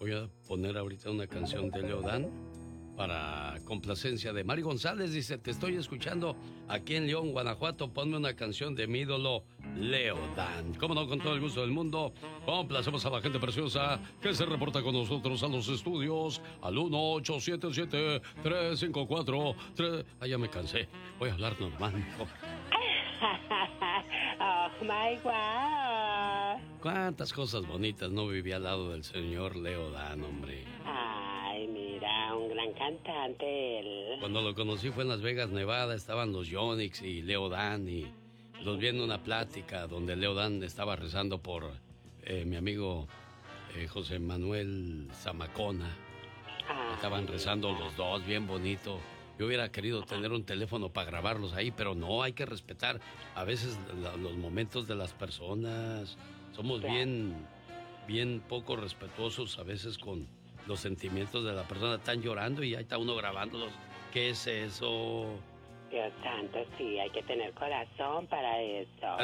Voy a poner ahorita una canción de Leodán para complacencia de Mari González. Dice, te estoy escuchando aquí en León, Guanajuato. Ponme una canción de mi ídolo Leodán. Cómo no, con todo el gusto del mundo. Complacemos a la gente preciosa que se reporta con nosotros a los estudios al 1-877-354-3... Ah, ya me cansé. Voy a hablar normal, mejor. Oh my God. Cuántas cosas bonitas no viví al lado del señor Leodán, hombre. Ay, mira, un gran cantante él. Cuando lo conocí fue en Las Vegas, Nevada. Estaban los Yonix y Leodán y los vi en una plática donde Leodán estaba rezando por mi amigo José Manuel Zamacona. Estaban rezando los dos, bien bonito. Yo hubiera querido tener un teléfono para grabarlos ahí, pero no, hay que respetar a veces los momentos de las personas. Somos bien poco respetuosos a veces con los sentimientos de la persona. Están llorando y ahí está uno grabándolos. ¿Qué es eso? Dios santo, sí, hay que tener corazón para eso.